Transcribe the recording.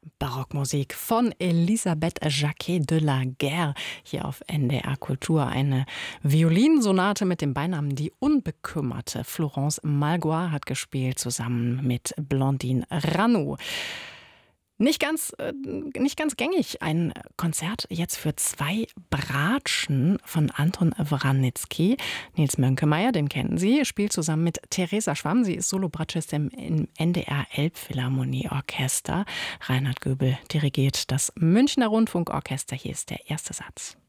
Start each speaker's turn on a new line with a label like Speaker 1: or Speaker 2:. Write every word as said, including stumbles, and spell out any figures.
Speaker 1: Barockmusik von Elisabeth Jacquet de la Guerre hier auf N D R Kultur. Eine Violinsonate mit dem Beinamen Die Unbekümmerte. Florence Malgois hat gespielt zusammen mit Blandine Ranoux. Nicht ganz, äh, nicht ganz gängig. Ein Konzert jetzt für zwei Bratschen von Anton Wranitzky. Nils Mönkemeyer, den kennen Sie, spielt zusammen mit Theresa Schwamm. Sie ist Solobratschistin im N D R Elbphilharmonieorchester. Reinhard Göbel dirigiert das Münchner Rundfunkorchester. Hier ist der erste Satz.